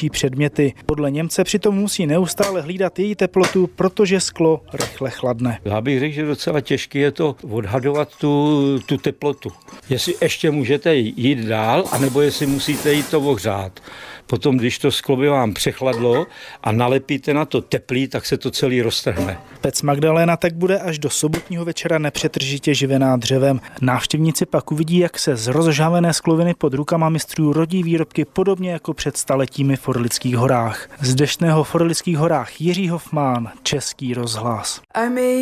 další předměty. Podle Němce přitom musí neustále hlídat její teplotu, protože sklo rychle chladne. Já bych řekl, že docela těžké je to odhadovat tu teplotu. Jestli ještě můžete jít dál, anebo jestli musíte jít to ohřát. Potom, když to sklo by vám přechladlo a nalepíte na to teplý, tak se to celý roztrhne. Pec Magdalena tak bude až do sobotního večera nepřetržitě živená dřevem. Návštěvníci pak uvidí, jak se z rozžhavené skloviny pod rukama mistrů rodí výrobky podobně jako před staletími v Orlických horách. Z Deštného v Orlických horách Jiří Hofmán, Český rozhlas.